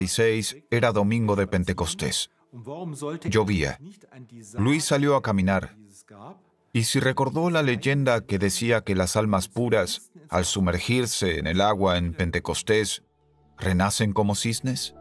16 era domingo de Pentecostés. Llovía. Luis salió a caminar. Y si recordó la leyenda que decía que las almas puras, al sumergirse en el agua en Pentecostés, renacen como cisnes.